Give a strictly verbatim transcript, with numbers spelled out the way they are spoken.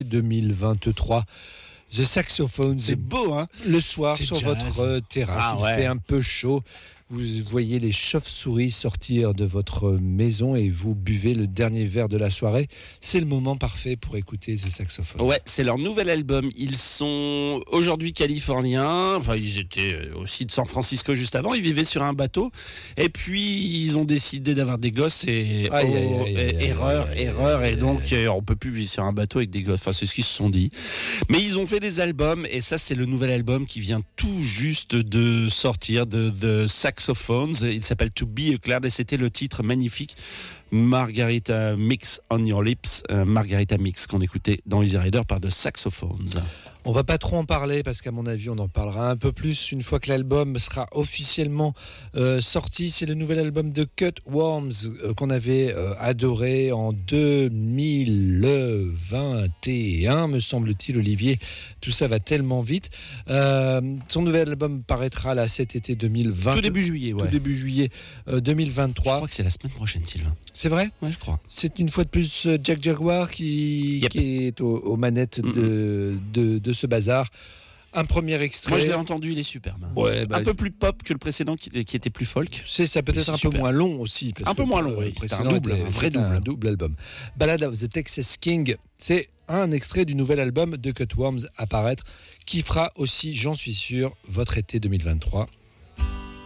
deux mille vingt-trois. The Saxophones. C'est beau, hein? Le soir, c'est sur jazz. votre terrasse, Ah, il ouais. fait un peu chaud. Vous voyez les chauves-souris sortir de votre maison et vous buvez le dernier verre de la soirée. C'est le moment parfait pour écouter The Saxophone. Ouais, c'est leur nouvel album. Ils sont aujourd'hui californiens. Enfin, ils étaient aussi de San Francisco juste avant. Ils vivaient sur un bateau. Et puis, ils ont décidé d'avoir des gosses. Et Aïe, oh, aïe, aïe, et- aïe, aïe, erreur, aïe, aïe, erreur. aïe, Et aïe, donc, aïe. euh, on peut plus vivre sur un bateau avec des gosses. Enfin, c'est ce qu'ils se sont dit. Mais ils ont fait des albums. Et ça, c'est le nouvel album qui vient tout juste de sortir de The Saxophones. Il s'appelle To Be a Cloud. Et c'était le titre magnifique. Margarita Mix on Your Lips. Euh, Margarita Mix qu'on écoutait dans Easy Rider par The Saxophones. On va pas trop en parler parce qu'à mon avis, on en parlera un peu plus une fois que l'album sera officiellement euh, sorti. C'est le nouvel album de Cutworms euh, qu'on avait euh, adoré en deux mille vingt et un, me semble-t-il, Olivier. Tout ça va tellement vite. Euh, son nouvel album paraîtra là cet été deux mille vingt. Tout début juillet, ouais. Tout début juillet euh, deux mille Je vingt-trois. crois que c'est la semaine prochaine, Sylvain. C'est vrai? Ouais, je crois. C'est une fois de plus euh, Jack Jaguar qui, Yep. qui est aux, aux manettes de, de, de ce bazar. Un premier extrait. Moi, je l'ai entendu, il est superbe. Ouais, bah, un peu plus pop que le précédent qui, qui était plus folk. C'est ça, peut-être C'est un super. peu moins long aussi. parce Un peu que, moins long, euh, oui. le C'était un précédent double, était- un vrai c'était double. Un double album. Ballad of the Texas King, c'est un extrait du nouvel album de Cutworms à paraître, qui fera aussi, j'en suis sûr, votre été deux mille vingt-trois.